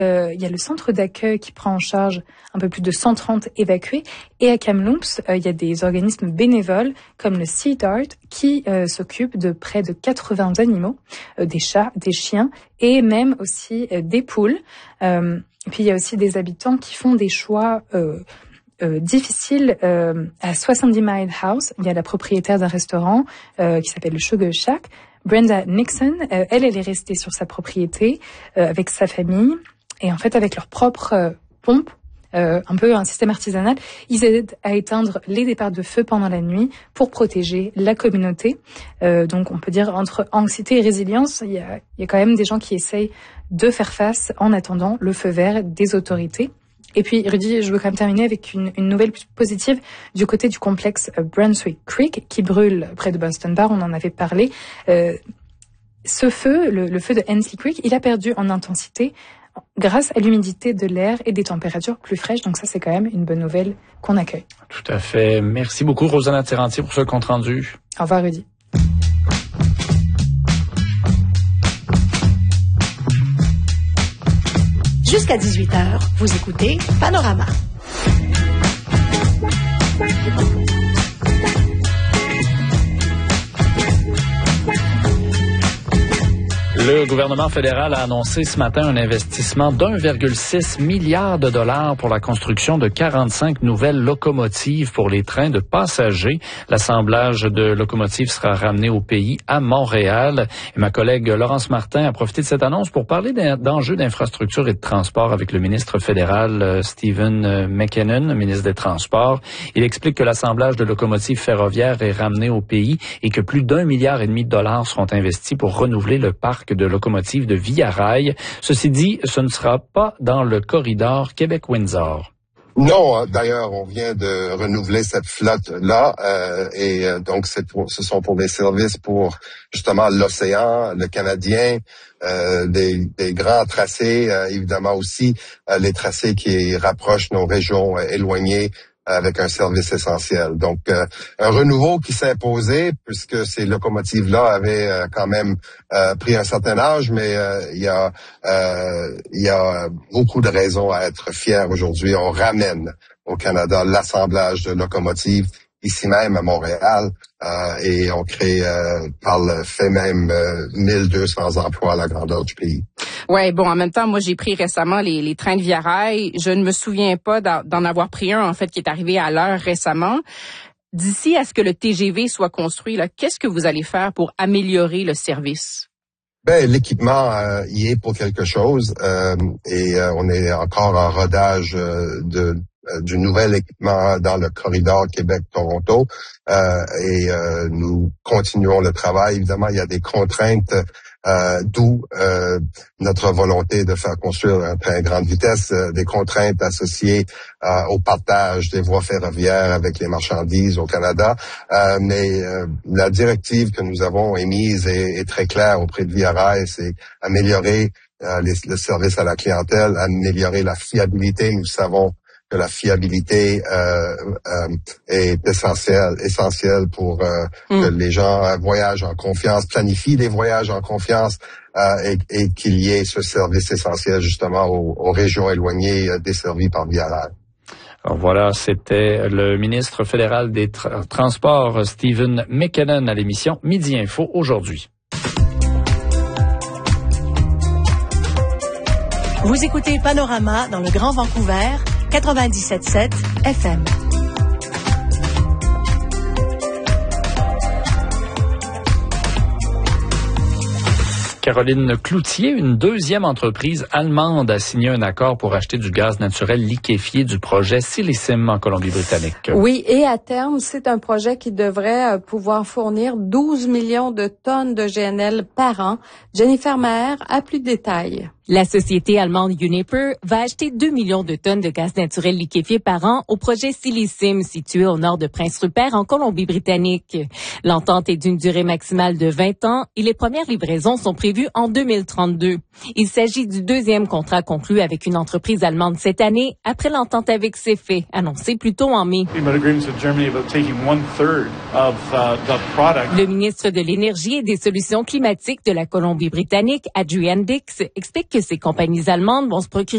Il y a le centre d'accueil qui prend en charge un peu plus de 130 évacués. Et à Kamloops, il y a des organismes bénévoles comme le Sea Dart qui s'occupent de près de 80 animaux, des chats, des chiens et même aussi des poules. Puis il y a aussi des habitants qui font des choix difficiles. À 70 Mile House, il y a la propriétaire d'un restaurant qui s'appelle le Sugar Shack. Brenda Nixon, elle est restée sur sa propriété avec sa famille. Et en fait, avec leur propre pompe, un peu un système artisanal, ils aident à éteindre les départs de feu pendant la nuit pour protéger la communauté. Donc, on peut dire entre anxiété et résilience, il y a quand même des gens qui essayent de faire face en attendant le feu vert des autorités. Et puis, Rudy, je veux quand même terminer avec une nouvelle positive du côté du complexe Brunswick Creek qui brûle près de Boston Bar. On en avait parlé. Ce feu, le feu de Hensley Creek, il a perdu en intensité grâce à l'humidité de l'air et des températures plus fraîches. Donc ça, c'est quand même une bonne nouvelle qu'on accueille. Tout à fait. Merci beaucoup, Rosanna Terrentier, pour ce compte-rendu. Au revoir, Rudy. Jusqu'à 18h, vous écoutez Panorama. Le gouvernement fédéral a annoncé ce matin un investissement d'1,6 milliard de dollars pour la construction de 45 nouvelles locomotives pour les trains de passagers. L'assemblage de locomotives sera ramené au pays à Montréal. Et ma collègue Laurence Martin a profité de cette annonce pour parler d'enjeux d'infrastructure et de transport avec le ministre fédéral Stephen McKinnon, ministre des Transports. Il explique que l'assemblage de locomotives ferroviaires est ramené au pays et que plus d'1,5 milliard de dollars seront investis pour renouveler le parc de locomotives de Via Rail. Ceci dit, ce ne sera pas dans le corridor Québec-Windsor. Non, d'ailleurs, on vient de renouveler cette flotte-là donc ce sont pour des services pour justement l'océan, le Canadien, des grands tracés, évidemment aussi les tracés qui rapprochent nos régions éloignées avec un service essentiel. Donc, un renouveau qui s'est imposé puisque ces locomotives-là avaient quand même pris un certain âge, mais il y a beaucoup de raisons à être fiers aujourd'hui. On ramène au Canada l'assemblage de locomotives ici même à Montréal et on crée par le fait même 1200 emplois à la grandeur du pays. Ouais, bon, en même temps, moi, j'ai pris récemment les trains de Via Rail. Je ne me souviens pas d'en avoir pris un, en fait, qui est arrivé à l'heure récemment. D'ici à ce que le TGV soit construit, là, qu'est-ce que vous allez faire pour améliorer le service? L'équipement y est pour quelque chose et on est encore en rodage du nouvel équipement dans le corridor Québec-Toronto et nous continuons le travail. Évidemment, il y a des contraintes, d'où notre volonté de faire construire un train à grande vitesse, des contraintes associées au partage des voies ferroviaires avec les marchandises au Canada. Mais la directive que nous avons émise est très claire auprès de Via Rail, c'est améliorer le service à la clientèle, améliorer la fiabilité. Nous savons que la fiabilité est essentielle pour que les gens voyagent en confiance, planifient des voyages en confiance et qu'il y ait ce service essentiel justement aux régions éloignées desservies par Via Rail. Alors voilà, c'était le ministre fédéral des Transports, Stephen McKinnon, à l'émission Midi Info aujourd'hui. Vous écoutez Panorama dans le Grand Vancouver, 97.7 FM. Caroline Cloutier, une deuxième entreprise allemande a signé un accord pour acheter du gaz naturel liquéfié du projet Sillicim en Colombie-Britannique. Oui, et à terme, c'est un projet qui devrait pouvoir fournir 12 millions de tonnes de GNL par an. Jennifer Maher a plus de détails. La société allemande Uniper va acheter 2 millions de tonnes de gaz naturel liquéfié par an au projet Sillicim, situé au nord de Prince-Rupert, en Colombie-Britannique. L'entente est d'une durée maximale de 20 ans et les premières livraisons sont prévues en 2032. Il s'agit du deuxième contrat conclu avec une entreprise allemande cette année, après l'entente avec CFE, annoncée plus tôt en mai. Le ministre de l'Énergie et des Solutions climatiques de la Colombie-Britannique, Adrian Dix, explique que ces compagnies allemandes vont se procurer